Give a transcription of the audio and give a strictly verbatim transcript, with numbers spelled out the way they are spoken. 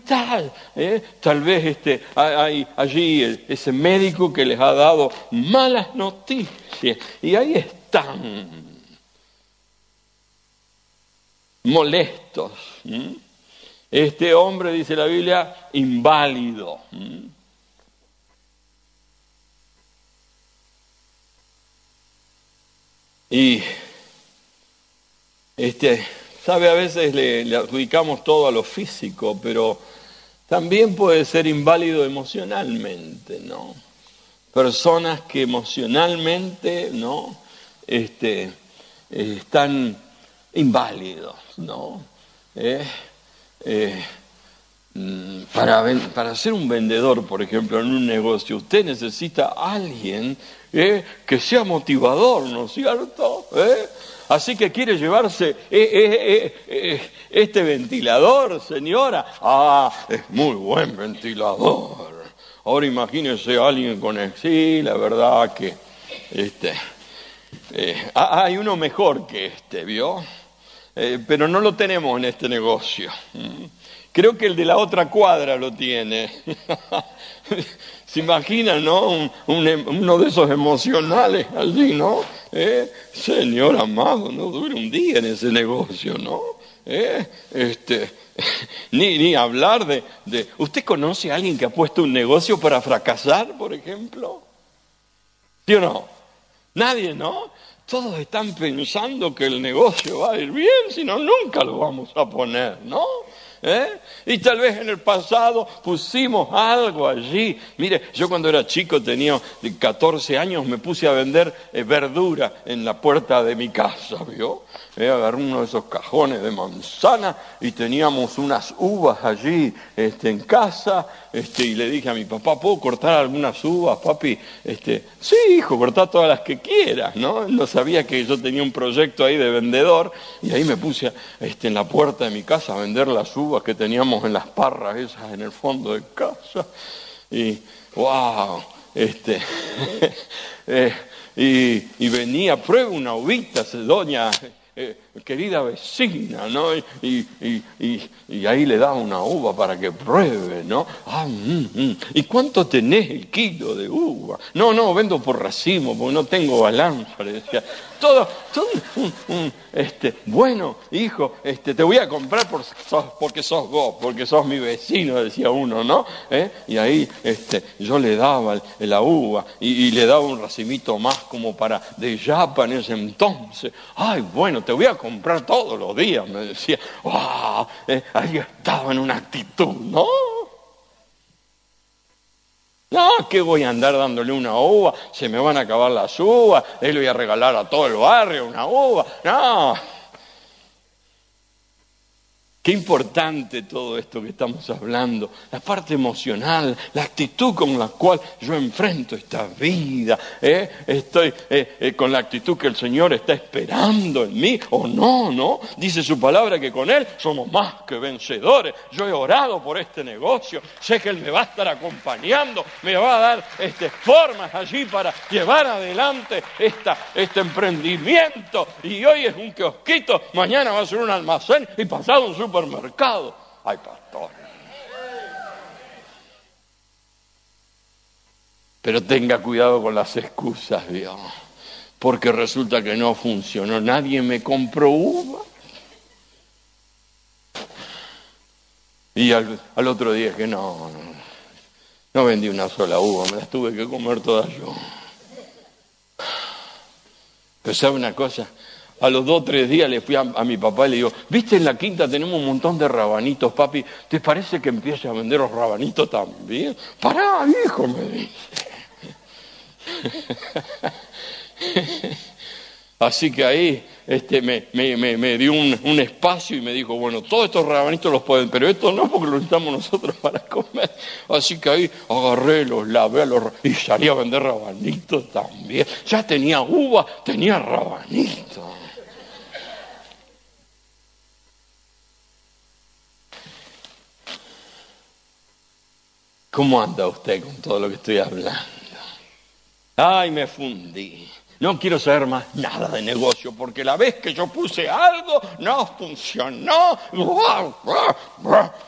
tal? ¿Eh? Tal vez este, hay allí ese médico que les ha dado malas noticias y ahí están, molestos. ¿Mm? Este hombre, dice la Biblia, inválido. ¿Mm? Y este, sabe, a veces le, le adjudicamos todo a lo físico, pero también puede ser inválido emocionalmente, ¿no? Personas que emocionalmente, ¿no? Este, eh, están inválidos, ¿no? Eh, eh, Para, para ser un vendedor, por ejemplo, en un negocio, usted necesita a alguien eh, que sea motivador, ¿no es cierto? ¿Eh? Así que quiere llevarse eh, eh, eh, este ventilador, señora. Ah, es muy buen ventilador. Ahora imagínese a alguien con el... Sí, la verdad que este, eh, hay uno mejor que este, ¿vio? Eh, pero no lo tenemos en este negocio. Creo que el de la otra cuadra lo tiene. ¿Se imaginan, no? Un, un, uno de esos emocionales allí, ¿no? ¿Eh? Señor amado, no dure un día en ese negocio, ¿no? ¿Eh? Este, ni, ni hablar de, de... ¿Usted conoce a alguien que ha puesto un negocio para fracasar, por ejemplo? ¿Sí o no? Nadie, ¿no? Todos están pensando que el negocio va a ir bien, si no, nunca lo vamos a poner, ¿no? ¿Eh? Y tal vez en el pasado pusimos algo allí. Mire, yo cuando era chico, tenía catorce años, me puse a vender eh, verdura en la puerta de mi casa, ¿vio? Eh, agarré uno de esos cajones de manzana y teníamos unas uvas allí este, en casa, este, y le dije a mi papá, ¿puedo cortar algunas uvas, papi? Este, sí, hijo, cortá todas las que quieras, ¿no? Él no sabía que yo tenía un proyecto ahí de vendedor, y ahí me puse este, en la puerta de mi casa a vender las uvas que teníamos en las parras esas en el fondo de casa. Y, wow, este, eh, y, y venía, prueba una uvita, doña... Eh, querida vecina, ¿no? Y, y, y, y ahí le daba una uva para que pruebe, ¿no? Ah, mm, mm. ¿Y cuánto tenés el kilo de uva? No, no, vendo por racimo, porque no tengo balanza, le decía. Todo, todo mm, mm, este, bueno, hijo, este, te voy a comprar por, sos, porque sos vos, porque sos mi vecino, decía uno, ¿no? ¿Eh? Y ahí este, yo le daba el, la uva y, y le daba un racimito más como para de yapa en ese entonces. Ay, bueno, te voy a comprar todos los días, me decía. ¡Wow! Eh, ahí estaba en una actitud, ¿no? No, que voy a andar dándole una uva, se me van a acabar las uvas, le voy a regalar a todo el barrio una uva. No. Qué importante todo esto que estamos hablando, la parte emocional, la actitud con la cual yo enfrento esta vida. ¿eh? Estoy eh, eh, con la actitud que el Señor está esperando en mí, o no, ¿no? Dice su palabra que con Él somos más que vencedores. Yo he orado por este negocio, sé que Él me va a estar acompañando, me va a dar este, formas allí para llevar adelante esta, este emprendimiento. Y hoy es un kiosquito, mañana va a ser un almacén y pasado un supermercado. Mercado. Ay, pastor. Pero tenga cuidado con las excusas, Dios, porque resulta que no funcionó. Nadie me compró uva. Y al, al otro día que no, no, no vendí una sola uva, me las tuve que comer todas yo. Pero ¿sabe una cosa? A los dos o tres días le fui a, a mi papá y le digo, ¿viste en la quinta tenemos un montón de rabanitos, papi? ¿Te parece que empiece a vender los rabanitos también? Pará, hijo, me dice. Así que ahí este, me, me, me, me dio un, un espacio y me dijo, bueno, todos estos rabanitos los pueden, pero estos no, porque los necesitamos nosotros para comer. Así que ahí agarré, los lavé los, y salí a vender rabanitos también. Ya tenía uva, tenía rabanitos. ¿Cómo anda usted con todo lo que estoy hablando? Ay, me fundí. No quiero saber más nada de negocio, porque la vez que yo puse algo, no funcionó.